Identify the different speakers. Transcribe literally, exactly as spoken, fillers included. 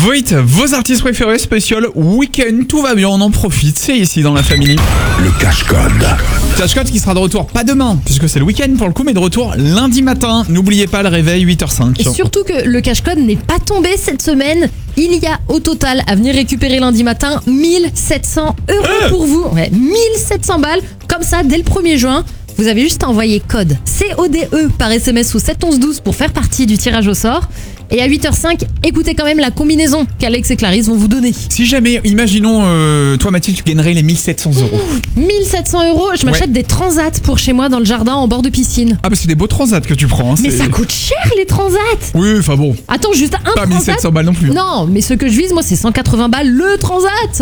Speaker 1: Voit, vos artistes préférés spécial week-end, tout va bien, on en profite, c'est ici dans la famille.
Speaker 2: Le cache-code.
Speaker 1: Cache-code qui sera de retour pas demain, puisque c'est le week-end pour le coup, mais de retour lundi matin. N'oubliez pas le réveil huit heures cinq.
Speaker 3: Et surtout que le cache-code n'est pas tombé cette semaine. Il y a au total à venir récupérer lundi matin mille sept cents euros
Speaker 1: Euh
Speaker 3: pour vous. Ouais, mille sept cents balles, comme ça dès le premier juin. Vous avez juste à envoyer code C O D E par S M S ou sept onze douze pour faire partie du tirage au sort. Et à huit heures cinq, écoutez quand même la combinaison qu'Alex et Clarisse vont vous donner.
Speaker 1: Si jamais, imaginons, euh, toi Mathilde, tu gagnerais les mille sept cents euros.
Speaker 3: mille sept cents euros, je m'achète
Speaker 1: Ouais.
Speaker 3: des transats pour chez moi dans le jardin en bord de piscine.
Speaker 1: Ah bah c'est des beaux transats que tu prends. Hein,
Speaker 3: Mais
Speaker 1: c'est-
Speaker 3: ça coûte cher les transats.
Speaker 1: Oui, enfin bon,
Speaker 3: Attends, juste un
Speaker 1: pas
Speaker 3: transat.
Speaker 1: mille sept cents balles non plus.
Speaker 3: Non, mais ce que je vise, moi, c'est cent quatre-vingts balles le transat.